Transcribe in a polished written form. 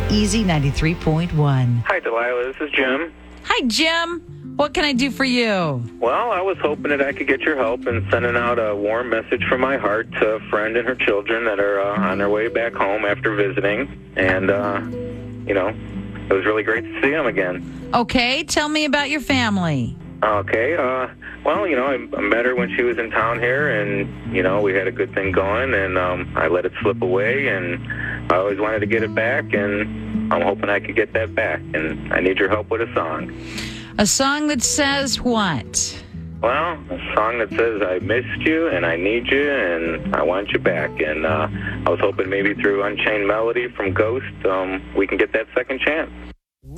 Easy 93.1. Hi, Delilah. This is Jim. Hi, Jim. What can I do for you? Well, I was hoping that I could get your help in sending out a warm message from my heart to a friend and her children that are on their way back home after visiting. And, it was really great to see them again. Okay, tell me about your family. Okay, I met her when she was in town here, and, we had a good thing going, and I let it slip away, and I always wanted to get it back, and I'm hoping I could get that back, and I need your help with a song. A song that says what? Well, a song that says I missed you, and I need you, and I want you back, and I was hoping maybe through Unchained Melody from Ghost, we can get that second chance.